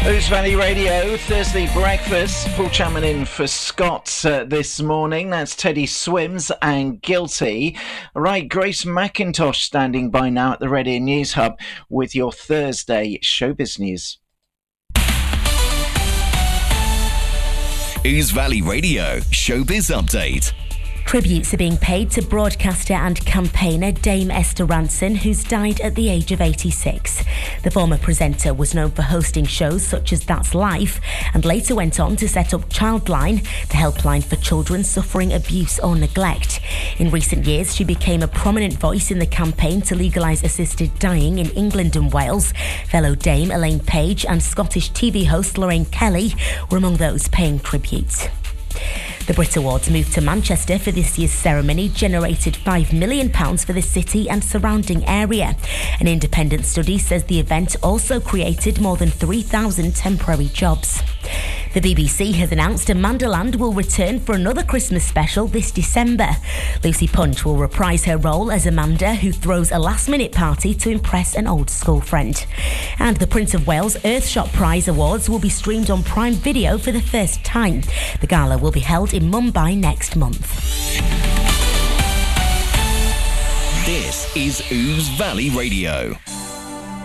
Ouse Valley Radio, Thursday breakfast. Paul Chapman in for Scott this morning. That's Teddy Swims and Guilty. Right, Grace McIntosh standing by now at the Radio News Hub with your Thursday showbiz news. Ouse Valley Radio Showbiz Update. Tributes are being paid to broadcaster and campaigner Dame Esther Ranson, who's died at the age of 86. The former presenter was known for hosting shows such as That's Life and later went on to set up Childline, the helpline for children suffering abuse or neglect. In recent years, she became a prominent voice in the campaign to legalise assisted dying in England and Wales. Fellow Dame Elaine Page and Scottish TV host Lorraine Kelly were among those paying tribute. The Brit Awards moved to Manchester for this year's ceremony generated £5 million for the city and surrounding area. An independent study says the event also created more than 3,000 temporary jobs. The BBC has announced Amanda Land will return for another Christmas special this December. Lucy Punch will reprise her role as Amanda, who throws a last-minute party to impress an old school friend. And the Prince of Wales Earthshot Prize Awards will be streamed on Prime Video for the first time. The gala will be held in Mumbai next month. This is Ouse Valley Radio.